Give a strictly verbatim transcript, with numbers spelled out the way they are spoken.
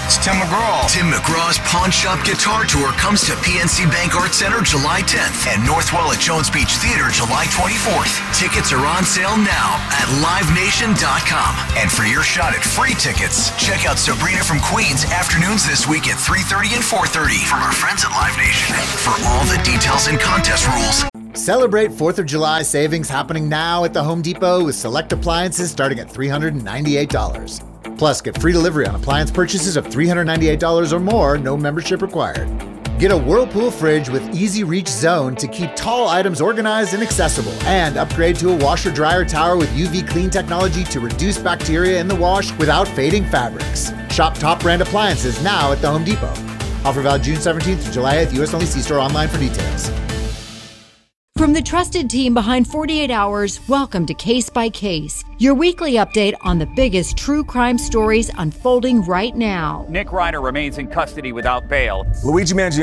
It's Tim McGraw. Tim McGraw's Pawn Shop Guitar Tour comes to P N C Bank Art Center July tenth and Northwell at Jones Beach Theater July twenty-fourth. Tickets are on sale now at live nation dot com. And for your shot at free tickets, check out Sabrina from Queens afternoons this week at three thirty and four thirty from our friends at Live Nation. For all the details and contest rules. Celebrate fourth of July savings happening now at the Home Depot with select appliances starting at three hundred ninety-eight dollars. Plus, get free delivery on appliance purchases of three hundred ninety-eight dollars or more, no membership required. Get a Whirlpool fridge with Easy Reach Zone to keep tall items organized and accessible. And upgrade to a washer-dryer tower with U V clean technology to reduce bacteria in the wash without fading fabrics. Shop top brand appliances now at the Home Depot. Offer valid June seventeenth to July eighth, U S only. See store online for details. From the trusted team behind forty-eight hours, welcome to Case by Case, your weekly update on the biggest true crime stories unfolding right now. Nick Ryder remains in custody without bail. Luigi Mangione